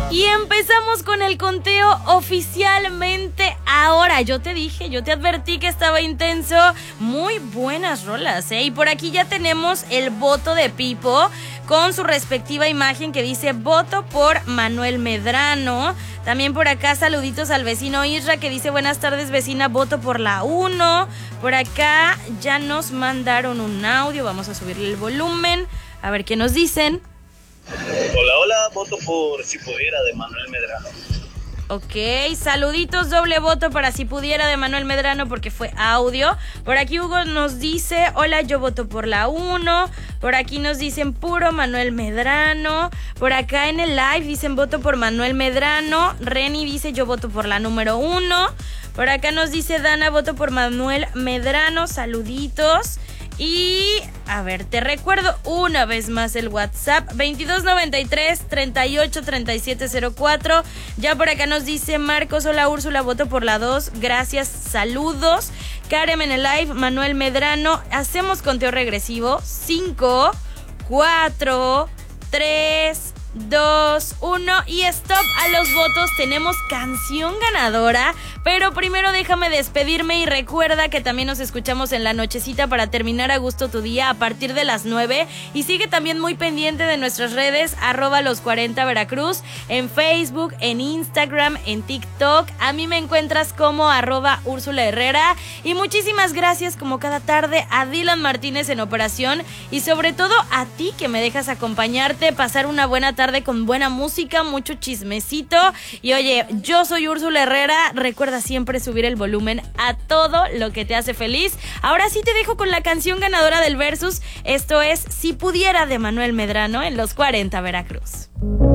Y empezamos con el conteo oficialmente ahora. Yo te dije, yo te advertí que estaba intenso. Muy buenas rolas, ¿eh? Y por aquí ya tenemos el voto de Pipo con su respectiva imagen que dice voto por Manuel Medrano. También por acá saluditos al vecino Isra que dice buenas tardes vecina, voto por la 1. Por acá ya nos mandaron un audio, vamos a subirle el volumen, a ver qué nos dicen. Hola, voto por Si Pudiera de Manuel Medrano. Ok, saluditos, doble voto para Si Pudiera de Manuel Medrano porque fue audio. Por aquí Hugo nos dice, hola, yo voto por la 1. Por aquí nos dicen puro Manuel Medrano. Por acá en el live dicen voto por Manuel Medrano. Reni dice yo voto por la número 1. Por acá nos dice Dana, voto por Manuel Medrano, saluditos. Y, a ver, te recuerdo una vez más el WhatsApp, 2293-383704. Ya por acá nos dice Marcos, hola Úrsula, voto por la 2, gracias, saludos. Karen en el live, Manuel Medrano, hacemos conteo regresivo, 5, 4, 3, 2, 1 y stop a los votos. Tenemos canción ganadora, pero primero déjame despedirme y recuerda que también nos escuchamos en la nochecita para terminar a gusto tu día a partir de las 9 y sigue también muy pendiente de nuestras redes @los40 Veracruz en Facebook, en Instagram, en TikTok. A mí me encuentras como @Úrsula Herrera y muchísimas gracias como cada tarde a Dylan Martínez en operación y sobre todo a ti que me dejas acompañarte, pasar una buena tarde con buena música, mucho chismecito. Y oye, yo soy Úrsula Herrera, recuerda siempre subir el volumen a todo lo que te hace feliz. Ahora sí te dejo con la canción ganadora del Versus. Esto es Si Pudiera de Manuel Medrano en los 40 Veracruz.